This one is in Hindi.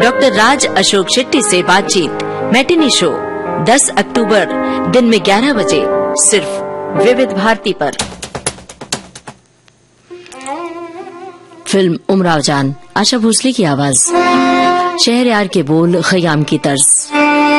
डॉक्टर राज अशोक शेट्टी से बातचीत मैटिनी शो 10 अक्टूबर दिन में 11 बजे सिर्फ विविध भारती पर। फिल्म उमराव जान, आशा भोसले की आवाज, शहरयार के बोल, खयाम की तर्ज।